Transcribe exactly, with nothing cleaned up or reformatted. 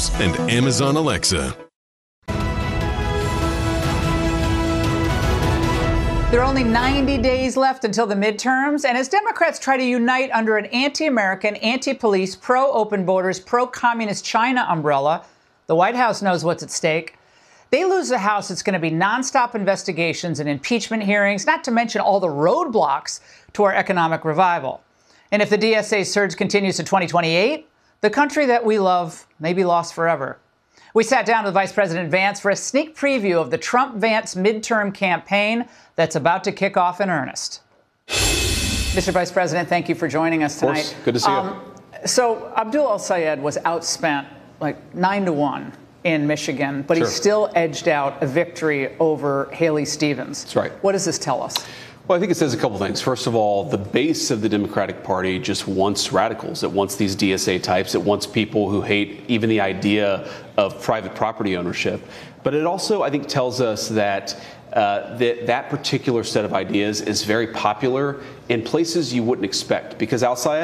Plus and Amazon Alexa. There are only ninety days left until the midterms, and as Democrats try to unite under an anti-American, anti-police, pro-open borders, pro-communist China umbrella, the White House knows what's at stake. They lose the House, it's going to be nonstop investigations and impeachment hearings, not to mention all the roadblocks to our economic revival. And if the D S A surge continues to twenty twenty-eight, the country that we love may be lost forever. We sat down with Vice President Vance for a sneak preview of the Trump-Vance midterm campaign that's about to kick off in earnest. Mister Vice President, thank you for joining us tonight. Of course. Good to see um, you. So Abdul El-Sayed was outspent like nine to one in Michigan, but Sure. he still edged out a victory over Haley Stevens. That's right. What does this tell us? Well, I think it says a couple things. First of all, the base of the Democratic Party just wants radicals. It wants these D S A types. It wants people who hate even the idea of private property ownership. But it also, I think, tells us that uh, that, that particular set of ideas is very popular in places you wouldn't expect, because Al-Sayed